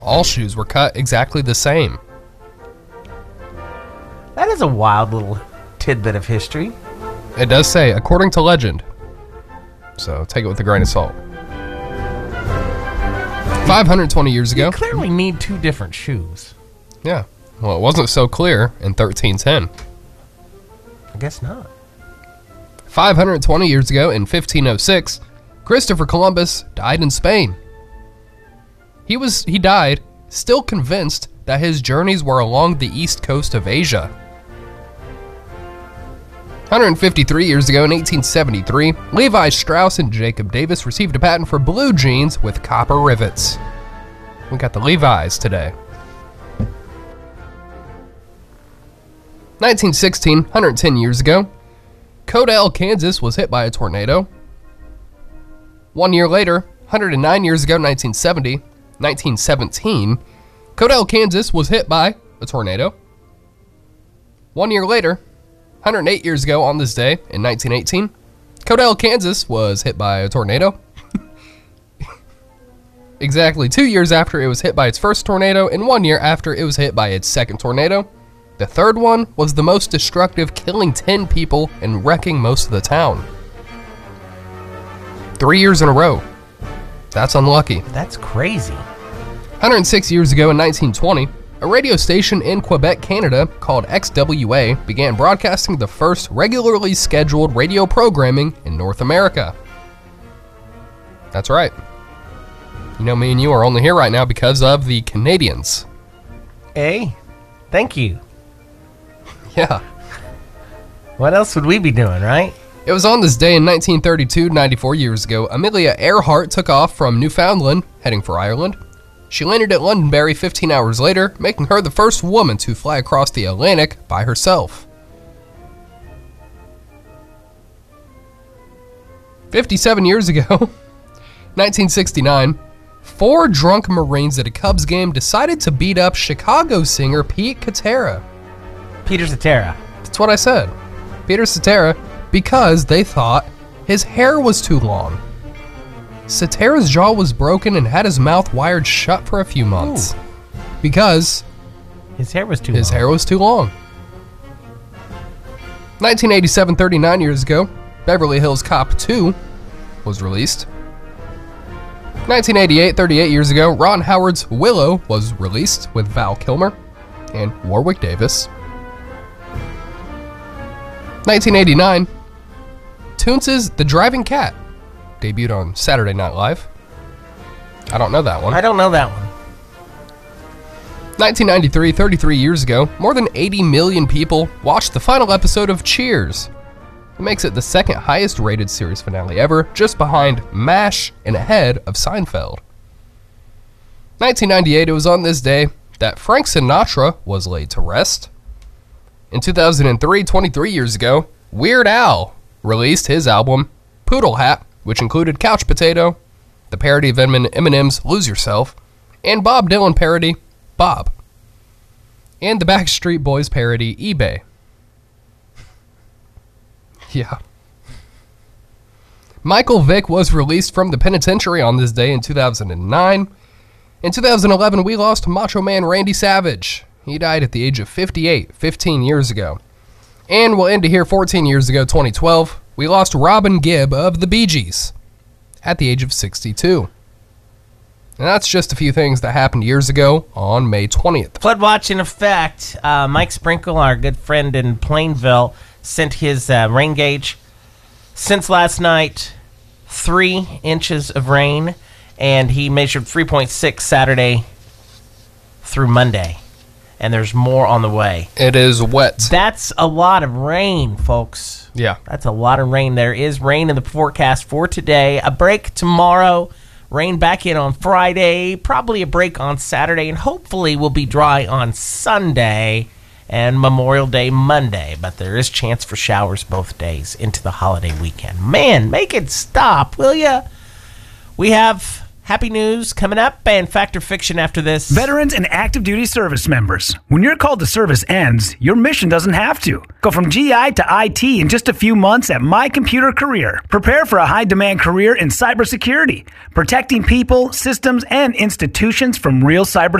All shoes were cut exactly the same. That is a wild little tidbit of history. It does say, according to legend. So take it with a grain of salt. 520 years ago. You clearly need two different shoes. Yeah. Well, it wasn't so clear in 1310. I guess not. 520 years ago, in 1506, Christopher Columbus died in Spain. He died still convinced that his journeys were along the east coast of Asia. 153 years ago, in 1873, Levi Strauss and Jacob Davis received a patent for blue jeans with copper rivets. We got the Levi's today. 1916, 110 years ago, Codell, Kansas was hit by a tornado. 1 year later, 109 years ago, 1917, Codell, Kansas was hit by a tornado. 1 year later, 108 years ago on this day, in 1918, Codell, Kansas was hit by a tornado. Exactly 2 years after it was hit by its first tornado, and 1 year after it was hit by its second tornado. The third one was the most destructive, killing 10 people and wrecking most of the town. 3 years in a row. That's unlucky. That's crazy. 106 years ago in 1920, a radio station in Quebec, Canada called XWA began broadcasting the first regularly scheduled radio programming in North America. That's right. You know, me and you are only here right now because of the Canadians. Hey, thank you. Yeah. What else would we be doing, right? It was on this day in 1932, 94 years ago, Amelia Earhart took off from Newfoundland, heading for Ireland. She landed at Londonderry 15 hours later, making her the first woman to fly across the Atlantic by herself. 57 years ago, 1969, 4 drunk Marines at a Cubs game decided to beat up Chicago singer Pete Cetera. Peter Cetera. That's what I said. Peter Cetera, because they thought his hair was too long. Cetera's jaw was broken and had his mouth wired shut for a few months. Ooh. Because his hair was too long. 1987, 39 years ago, Beverly Hills Cop 2 was released. 1988, 38 years ago, Ron Howard's Willow was released with Val Kilmer and Warwick Davis. 1989, Toonces The Driving Cat debuted on Saturday Night Live. I don't know that one. I don't know that one. 1993, 33 years ago, more than 80 million people watched the final episode of Cheers. It makes it the second highest rated series finale ever, just behind MASH and ahead of Seinfeld. 1998, it was on this day that Frank Sinatra was laid to rest. In 2003, 23 years ago, Weird Al released his album Poodle Hat, which included Couch Potato, the parody of Eminem's Lose Yourself, and Bob Dylan parody Bob, and the Backstreet Boys parody eBay. Yeah. Michael Vick was released from the penitentiary on this day in 2009. In 2011, we lost Macho Man Randy Savage. He died at the age of 58, 15 years ago. And we'll end it here 14 years ago, 2012. We lost Robin Gibb of the Bee Gees at the age of 62. And that's just a few things that happened years ago on May 20th. Flood watch in effect. Mike Sprinkle, our good friend in Plainville, sent his rain gauge. Since last night, 3 inches of rain, and he measured 3.6 Saturday through Monday. And there's more on the way. It is wet. That's a lot of rain, folks. Yeah. That's a lot of rain. There is rain in the forecast for today. A break tomorrow. Rain back in on Friday. Probably a break on Saturday. And hopefully we'll be dry on Sunday and Memorial Day Monday. But there is chance for showers both days into the holiday weekend. Man, make it stop, will ya? We have Happy news coming up and Fact or Fiction after this. Veterans and active duty service members. When your call to service ends, your mission doesn't have to. Go from GI to IT in just a few months at My Computer Career. Prepare for a high-demand career in cybersecurity, protecting people, systems, and institutions from real cyber